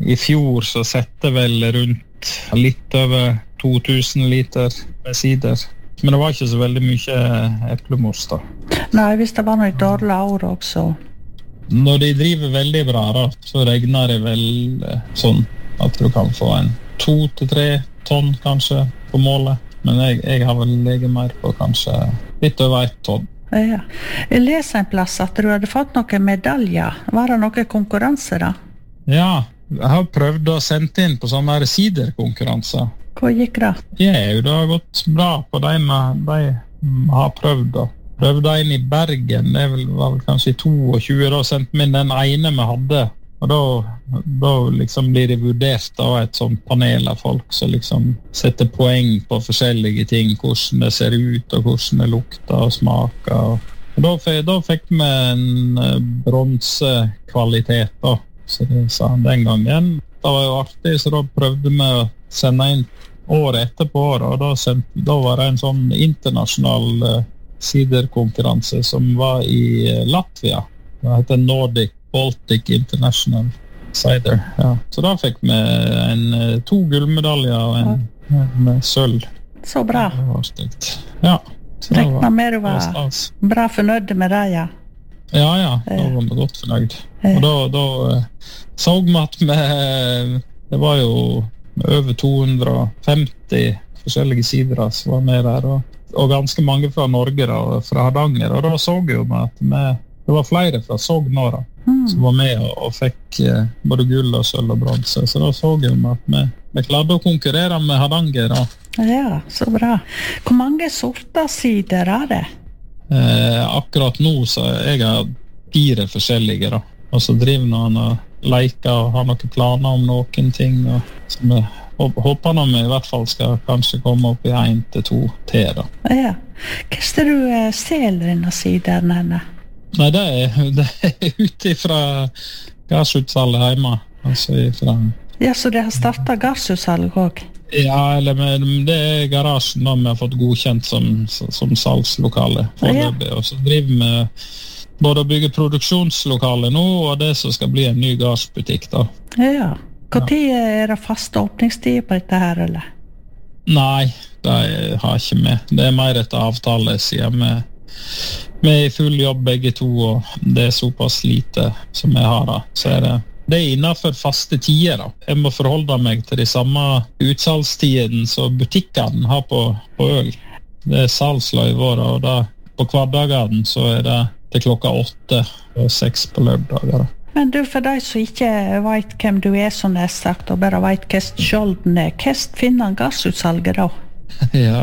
I fjor så sette vel rundt litt over 2000 liter med sider. Men det var ikke så veldig mye eplemos da. Nei, hvis det var noe dårlig år også. Når de driver veldig bra da, så regner det vel sånn at du kan få en 2-3 tonn kanskje på målet. Men jeg har vel legget mer på kanskje litt over 1 tonn. Ja. Jeg leser en plass at du hadde fått noen medaljer. Var det noen konkurranse da? Ja, jeg har prøvd å sende inn på sånne her siderkonkurranser. Hva gikk det? Ja, det har gått bra på de har prøvd da. Prøvde en I Bergen, det var vel kanskje I 22, da sendte vi inn den ene vi hadde. Og da liksom blir det vurdert av et sånt panel av folk som liksom setter poeng på forskjellige ting, hvordan det ser ut og hvordan det lukter og smaker. Og da fikk vi en bronsekvalitet da, så det sa han den gangen. Det var jo artig, så da prøvde vi å sende inn året etterpå, og da var det en sånn internasjonal siderkonkurranse som var I Latvia. Det heter Nordic Baltic International Cider. Ja. Så da fikk vi 2 gullmedaljer og en sølv. Så bra. Det var stygt. Ja. Rekna med du var bra fornøyd med det, ja. Ja, da var vi godt fornøyd. Og da så vi at det var jo over 250 forskjellige sidere som var med der, og ganske mange fra Norge da, og fra Hardanger, og da så vi jo at det var flere fra Sogn nå da, som var med og fikk både gull og sølv og bronse, så da så vi at vi klarte å konkurrere med Hardanger da. Ja, så bra. Hvor mange sorter sider det? Akkurat nå så jeg har 4 forskjellige da, og så driver noen og leker og har noen planer om noen ting, og så vi håper når vi I hvert fall skal kanskje komme opp I 1-2 til da. Ja. Hva skal du selge denne sideren henne? Nei, det ute fra garsutsalget hjemme. Altså ifra... Ja, så det har startet garsutsalg også? Ja, eller det garasjen da vi har fått godkjent som salgslokale. Og så driver vi både å bygge produksjonslokale nå, og det som skal bli en ny garsbutikk da. Ja. Hvor tid det fast åpningstid på dette her, eller? Nei, det har ikke vi. Det mer etter avtale, siden vi I full jobb begge to, og det såpass lite som jeg har da. Så det innenfor faste tider da. Jeg må forholde meg til de samme utsalgstiden som butikkene har på øl. Det salgsløyver, og da på hverdagene så det til klokka 8 og 6 på lørdager da. Men du, for deg som ikke vet hvem du som det sagt, og bare vet hva skjolden hva finner garsutsalget da? Ja,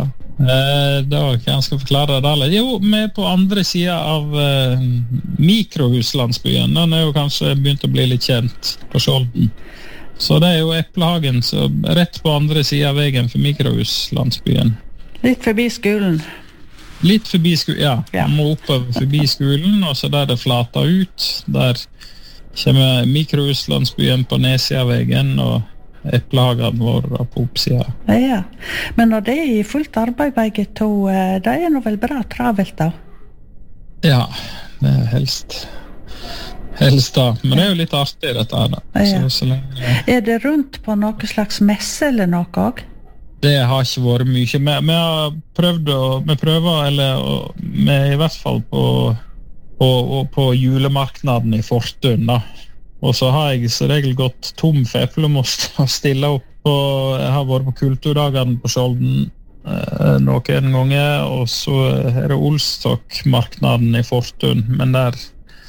da kan jeg forklare det. Jo, vi på andre siden av mikrohuslandsbyen. Den jo kanskje begynt å bli litt kjent på Skjolden. Så det jo Eplehagen, så rett på andre siden av veien for mikrohuslandsbyen. Litt forbi skolen? Litt forbi skolen, ja. Man må oppover forbi skolen, og så der det flater ut, der kommer mikrohuslandsbyen på nedsiden og Eplehagen vår på oppsiden. Ja, men når det I fullt arbeid begge to, det noe vel bra travelt da? Ja, det helst da, men det jo litt artig dette her da. Ja. Så lenge... det rundt på noe slags messe eller noe også? Det har ikke vært mye. Vi har prøvd vi prøver, eller vi I hvert fall på julemarknaden I Fortun da. Og så har jeg så regel gått tom for eplemost og stille opp på, jeg har vært på kulturdagene på Skjolden noen ganger, og så det Olstokmarknaden I Fortun, men der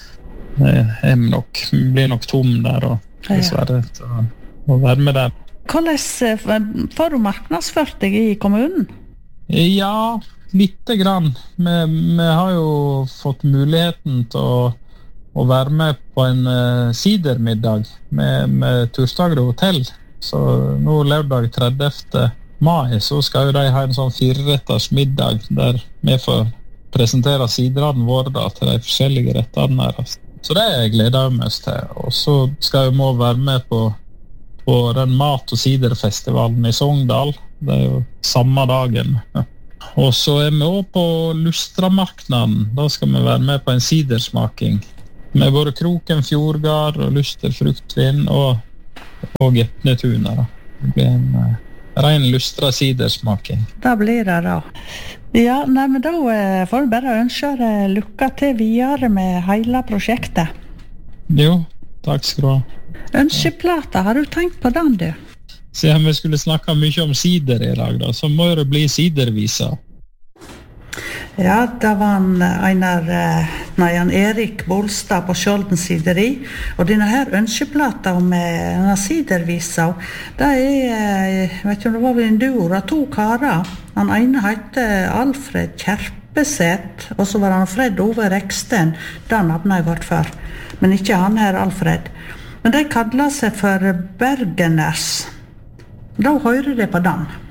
blir nok tom der, og dessverre å være med der. Hvordan får du marknadsført deg I kommunen? Ja, lite grann. Vi har jo fått muligheten til å være med på en sidermiddag med Turstager hotell. Så nå lørdag 30. mai så skal jo de ha en sånn 4-retters middag der vi får presentere siderne våre da, til de forskjellige rettene her. Så det gleder jeg meg til. Og så skal vi må være med på den mat- og siderfestivalen I Sogndal. Det jo samme dagen. Ja. Og så vi også på Lustramarknaden. Da skal vi være med på en sidersmaking. Med både Kroken Fjordgard og Luster Fruktvin og og Etnetuna da. Det blir en ren lustra sidersmaking. Da blir det da. Ja, nei, men da får vi bare ønske deg lykke til videre med hele prosjektet. Jo, takk skal du ha. Ønskeplata, har du tenkt på den, du? Siden vi skulle snakke mye om sider i dag, da, så må det bli sidervisa. Ja, det var en Erik Bolstad på Skjolden sideri, og denne her ønskeplata med denne sidervisa, det jeg vet ikke om det var vel en duo, det 2 karer. Den ene heter Alfred Kjerpeseth, og så var han Fred Ove Reksten, den navnet jeg vært før, men ikke han her Alfred. Men de kallet seg for Bergeners. Da hører de på den.